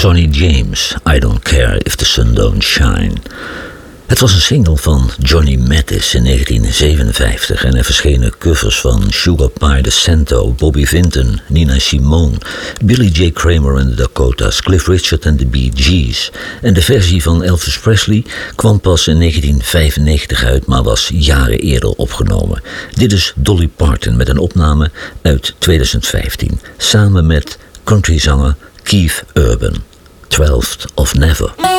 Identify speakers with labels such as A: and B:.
A: Sonny James, I Don't Care If The Sun Don't Shine. Het was een single van Johnny Mathis in 1957 en er verschenen covers van Sugar Pie DeSanto, Bobby Vinton, Nina Simone, Billy J. Kramer and the Dakotas, Cliff Richard en de Bee Gees. En de versie van Elvis Presley kwam pas in 1995 uit, maar was jaren eerder opgenomen. Dit is Dolly Parton met een opname uit 2015, samen met countryzanger Keith Urban. 12th of Never.